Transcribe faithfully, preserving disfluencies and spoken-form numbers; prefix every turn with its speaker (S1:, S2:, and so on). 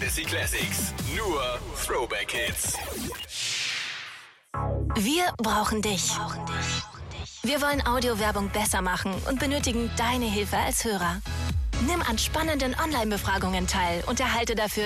S1: Fantasy Classics. Nur Throwback Hits.
S2: Wir brauchen dich. Wir wollen Audiowerbung besser machen und benötigen deine Hilfe als Hörer. Nimm an spannenden Online-Befragungen teil und erhalte dafür